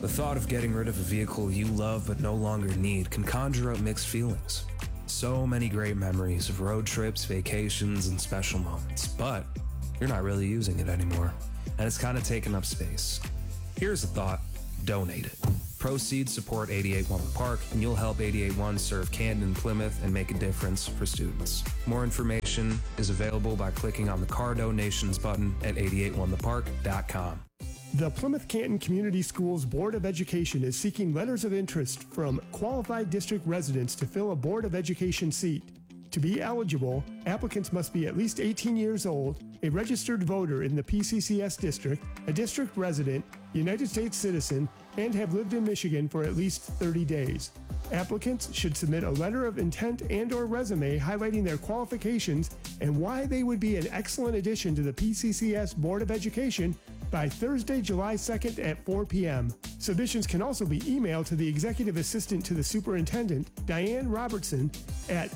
The thought of getting rid of a vehicle you love but no longer need can conjure up mixed feelings. So many great memories of road trips, vacations, and special moments, but you're not really using it anymore, and it's kind of taking up space. Here's a thought: donate it. Proceeds support 881 The Park, and you'll help 881 serve Canton and Plymouth and make a difference for students. More information is available by clicking on the car donations button at 881thepark.com. The Plymouth Canton Community Schools Board of Education is seeking letters of interest from qualified district residents to fill a Board of Education seat. To be eligible, applicants must be at least 18 years old, a registered voter in the PCCS district, a district resident, United States citizen, and have lived in Michigan for at least 30 days. Applicants should submit a letter of intent and/or resume highlighting their qualifications and why they would be an excellent addition to the PCCS Board of Education by Thursday, July 2nd at 4 p.m. Submissions can also be emailed to the Executive Assistant to the Superintendent, Diane Robertson, at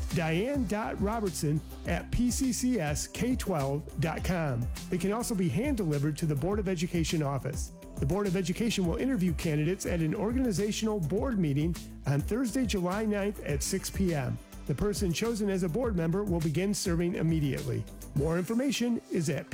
diane.robertson@pccsk12.com. They can also be hand-delivered to the Board of Education office. The Board of Education will interview candidates at an organizational board meeting on Thursday, July 9th at 6 p.m. The person chosen as a board member will begin serving immediately. More information is at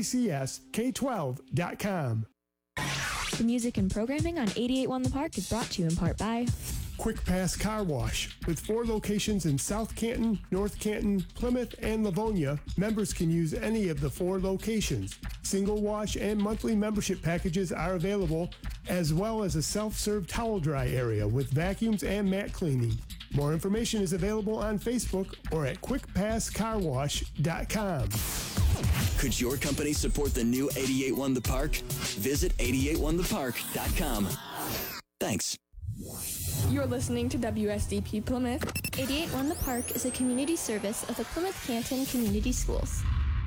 pccsk12.com. The music and programming on 88.1 The Park is brought to you in part by Quick Pass Car Wash. With 4 locations in South Canton, North Canton, Plymouth, and Livonia, members can use any of the 4 locations. Single wash and monthly membership packages are available, as well as a self-serve towel dry area with vacuums and mat cleaning. More information is available on Facebook or at quickpasscarwash.com. Could your company support the new 88.1 The Park? Visit 881thepark.com. Thanks. You're listening to WSDP Plymouth. 88.1 The Park is a community service of the Plymouth Canton Community Schools.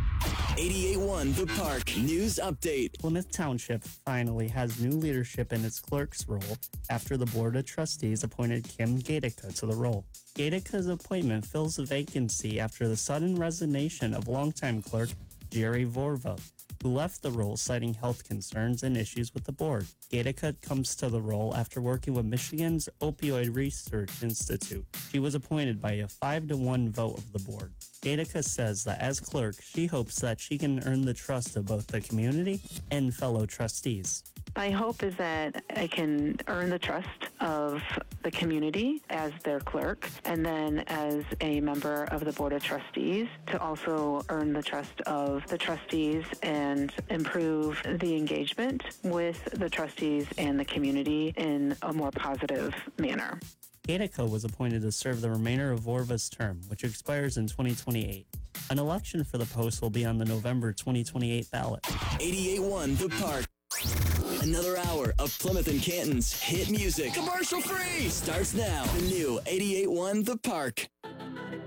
88.1 The Park News Update. Plymouth Township finally has new leadership in its clerk's role after the Board of Trustees appointed Kim Gatica to the role. Gatica's appointment fills a vacancy after the sudden resignation of longtime clerk Jerry Vorva, who left the role citing health concerns and issues with the board. Gatica comes to the role after working with Michigan's Opioid Research Institute. She was appointed by a 5-1 vote of the board. Gatica says that as clerk, she hopes that she can earn the trust of both the community and fellow trustees. My hope is that I can earn the trust of the community as their clerk, and then as a member of the Board of Trustees to also earn the trust of the trustees and improve the engagement with the trustees and the community in a more positive manner. Gatica was appointed to serve the remainder of Vorva's term, which expires in 2028. An election for the post will be on the November 2028 ballot. 88.1 The Park. Another hour of Plymouth and Canton's hit music, commercial free, starts now. The new 88.1 The Park.